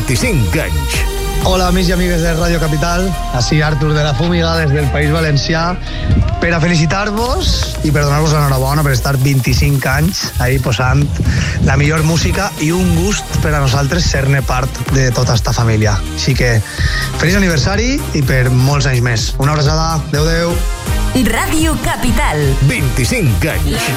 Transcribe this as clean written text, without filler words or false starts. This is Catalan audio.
25 anys. Hola, amics i amigues de Radio Capital. Així Artur de la Fúmiga des del País Valencià per a felicitar-vos i per donar-vos l'enhorabona per estar 25 anys ahí posant la millor música i un gust per a nosaltres ser-ne part de tota esta família. Així que feliç aniversari i per molts anys més. Una abraçada. Adéu, adéu. Radio Capital. 25 anys.